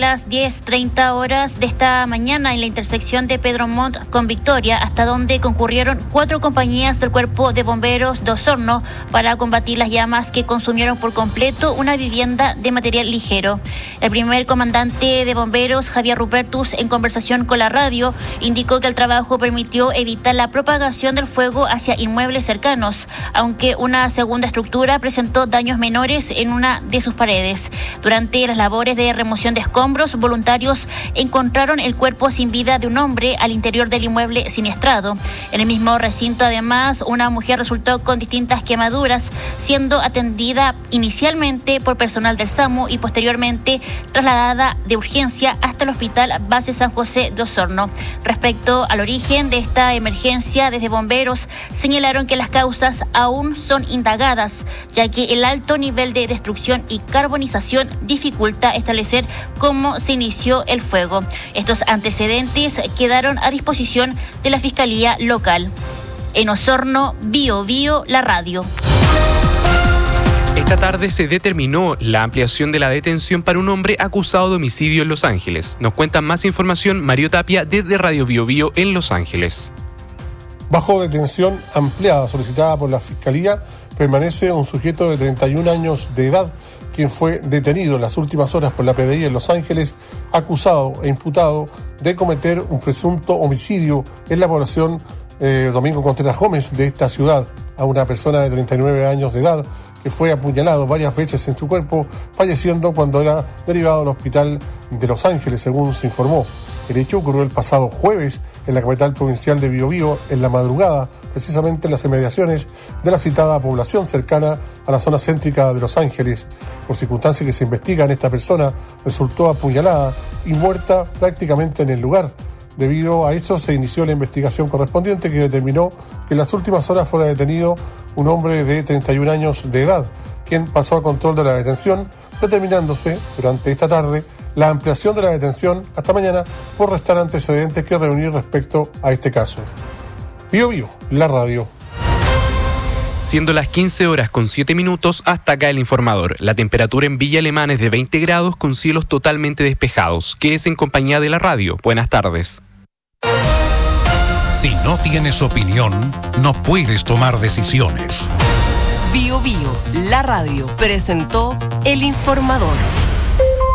Las 10:30 horas de esta mañana en la intersección de Pedro Montt con Victoria, hasta donde concurrieron 4 compañías del Cuerpo de Bomberos de Osorno para combatir las llamas que consumieron por completo una vivienda de material ligero. El primer comandante de bomberos, Javier Rupertus, en conversación con la radio, indicó que el trabajo permitió evitar la propagación del fuego hacia inmuebles cercanos, aunque una segunda estructura presentó daños menores en una de sus paredes. Durante las labores de remoción de escombros, voluntarios encontraron el cuerpo sin vida de un hombre al interior del inmueble siniestrado. En el mismo recinto, además, una mujer resultó con distintas quemaduras, siendo atendida inicialmente por personal del SAMU y posteriormente trasladada de urgencia hasta el Hospital Base San José de Osorno. Respecto al origen de esta emergencia, desde bomberos señalaron que las causas aún son indagadas, ya que el alto nivel de destrucción y carbonización dificulta establecer cómo se inició el fuego. Estos antecedentes quedaron a disposición de la Fiscalía Local. En Osorno, Bio Bio, la radio. Esta tarde se determinó la ampliación de la detención para un hombre acusado de homicidio en Los Ángeles. Nos cuenta más información Mario Tapia desde Radio Bio Bio en Los Ángeles. Bajo detención ampliada solicitada por la Fiscalía, permanece un sujeto de 31 años de edad, quien fue detenido en las últimas horas por la PDI en Los Ángeles, acusado e imputado de cometer un presunto homicidio en la población Domingo Contreras Gómez de esta ciudad, a una persona de 39 años de edad que fue apuñalado varias veces en su cuerpo, falleciendo cuando era derivado al hospital de Los Ángeles, según se informó. El hecho ocurrió el pasado jueves en la capital provincial de Biobío, en la madrugada, precisamente en las inmediaciones de la citada población cercana a la zona céntrica de Los Ángeles. Por circunstancias que se investigan, esta persona resultó apuñalada y muerta prácticamente en el lugar. Debido a eso se inició la investigación correspondiente, que determinó que en las últimas horas fuera detenido un hombre de 31 años de edad, quien pasó al control de la detención, determinándose durante esta tarde la ampliación de la detención hasta mañana por restar antecedentes que reunir respecto a este caso. Bio Bio, la radio. Siendo las 15 horas con 7 minutos, hasta acá el informador. La temperatura en Villa Alemana es de 20 grados con cielos totalmente despejados. Quédese en compañía de la radio. Buenas tardes. Si no tienes opinión, no puedes tomar decisiones. Bio Bio, la radio, presentó El Informador.